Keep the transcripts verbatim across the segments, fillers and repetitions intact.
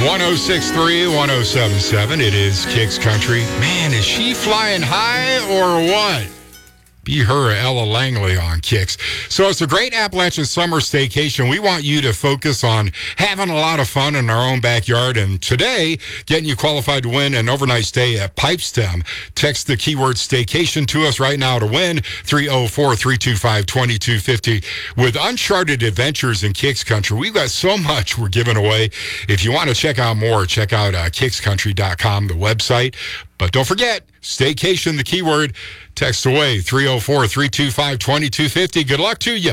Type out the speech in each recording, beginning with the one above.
one oh six point three, one oh seven point seven. It is Kicks Country. Man, is she flying high or what? Be her, Ella Langley on Kicks. So it's a great Appalachian summer staycation. We want you to focus on having a lot of fun in our own backyard. And today, getting you qualified to win an overnight stay at Pipestem. Text the keyword staycation to us right now to win three oh four, three two five, two two five oh. With Uncharted Adventures in Kicks Country, we've got so much we're giving away. If you want to check out more, check out uh, kicks country dot com, the website. But don't forget, staycation, the keyword. Text away, three oh four, three two five, two two five oh. Good luck to you.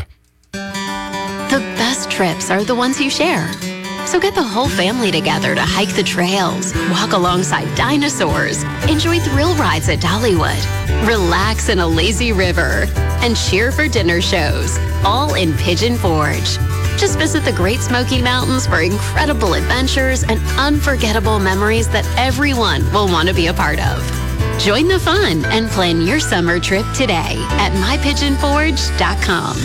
The best trips are the ones you share. So get the whole family together to hike the trails, walk alongside dinosaurs, enjoy thrill rides at Dollywood, relax in a lazy river, and cheer for dinner shows, all in Pigeon Forge. Just visit the Great Smoky Mountains for incredible adventures and unforgettable memories that everyone will want to be a part of. Join the fun and plan your summer trip today at my pigeon forge dot com.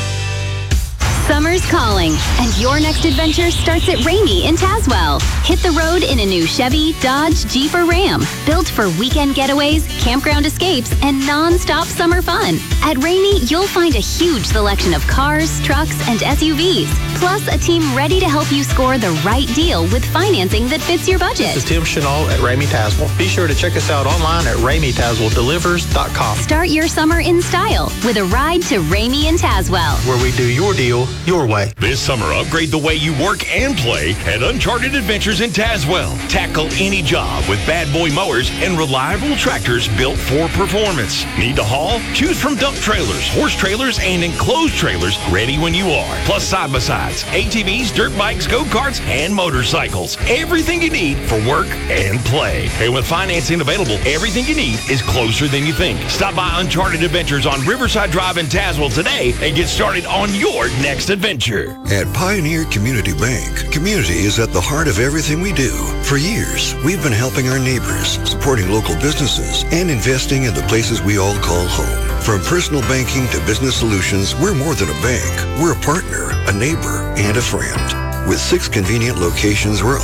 Summer's calling, and your next adventure starts at Ramey in Tazewell. Hit the road in a new Chevy, Dodge, Jeep, or Ram. Built for weekend getaways, campground escapes, and non-stop summer fun. At Ramey, you'll find a huge selection of cars, trucks, and S U Vs. Plus, a team ready to help you score the right deal with financing that fits your budget. This is Tim Chenault at Ramey Tazewell. Be sure to check us out online at ramey tazewell delivers dot com. Start your summer in style with a ride to Ramey in Tazewell, where we do your deal your way. This summer, upgrade the way you work and play at Uncharted Adventures in Tazewell. Tackle any job with bad boy mowers and reliable tractors built for performance. Need to haul? Choose from dump trailers, horse trailers, and enclosed trailers ready when you are. Plus side-by-sides, A T Vs, dirt bikes, go-karts, and motorcycles. Everything you need for work and play. And with financing available, everything you need is closer than you think. Stop by Uncharted Adventures on Riverside Drive in Tazewell today and get started on your next adventure. At Pioneer Community Bank, community is at the heart of everything we do. For years, we've been helping our neighbors, supporting local businesses, and investing in the places we all call home. From personal banking to business solutions, we're more than a bank. We're a partner, a neighbor, and a friend. With six convenient locations, we're